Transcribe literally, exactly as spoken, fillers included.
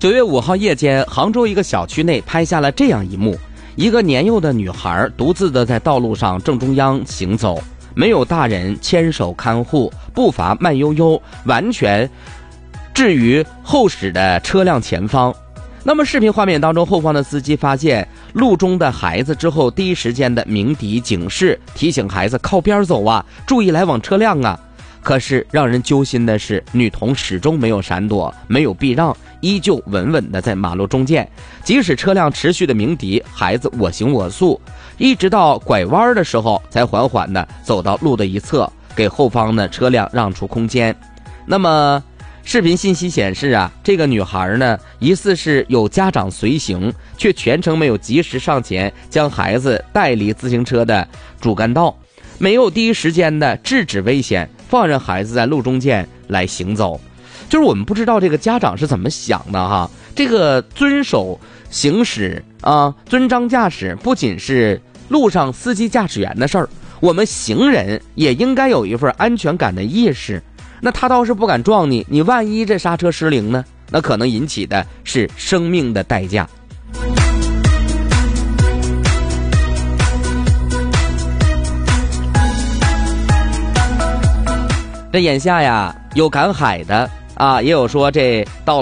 九月五号夜间，杭州一个小区内拍下了这样一幕：一个年幼的女孩独自的在道路上正中央行走，没有大人牵手看护，步伐慢悠悠，完全置于后驶的车辆前方。那么视频画面当中，后方的司机发现路中的孩子之后，第一时间的鸣笛警示，提醒孩子靠边走啊，注意来往车辆啊。可是让人揪心的是，女童始终没有闪躲，没有避让，依旧稳稳地在马路中间。即使车辆持续的鸣笛，孩子我行我素，一直到拐弯的时候才缓缓地走到路的一侧，给后方的车辆让出空间。那么视频信息显示啊，这个女孩呢，疑似是有家长随行，却全程没有及时上前将孩子带离自行车的主干道，没有第一时间的制止危险，放任孩子在路中间来行走。就是我们不知道这个家长是怎么想的哈。这个遵守行驶啊，遵章驾驶不仅是路上司机驾驶员的事儿，我们行人也应该有一份安全感的意识。那他倒是不敢撞你，你万一这刹车失灵呢？那可能引起的是生命的代价。这眼下呀，有赶海的啊，也有说这到了